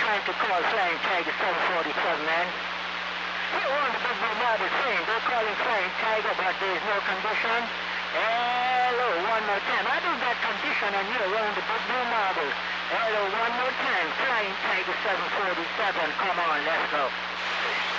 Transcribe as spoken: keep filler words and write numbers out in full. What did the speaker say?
trying to call Flying Tiger seven forty-seven, man. Here on the Big Blue Marble saying they're calling Flying Tiger, but there's no condition. Hello, one more time. I do got condition on you around the Big Blue Marble. Hello, one more time. Flying Tiger seven forty-seven. Come on, let's go.